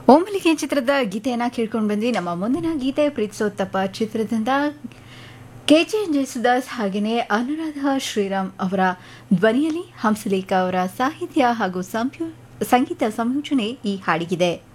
ಓಂಬಲಿಗೆ ಚಿತ್ರದ ಗೀತೆಯನ್ನ ಕೇಳ್ಕೊಂಡು ಬಂದ್ವಿ. ನಮ್ಮ ಮುಂದಿನ ಗೀತೆ ಪ್ರೀತಿಸೋತ್ತಪ್ಪ ಚಿತ್ರದಿಂದ ಕೆಜೆ ಜಯಸುದಾಸ್ ಹಾಗೆಯೇ ಅನುರಾಧ ಶ್ರೀರಾಮ್ ಅವರ ಧ್ವನಿಯಲ್ಲಿ ಹಂಸಲೇಖ ಅವರ ಸಾಹಿತ್ಯ ಹಾಗೂ ಸಂಗೀತ ಸಂಯೋಜನೆ ಈ ಹಾಡಿಗಿದೆ.